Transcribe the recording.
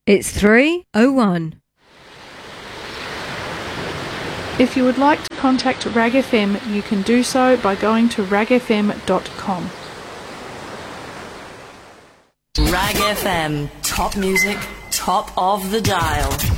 It's 3:01. If you would like to contact RAG FM, you can do so by going to ragfm.com. RAG FM, top music, top of the dial.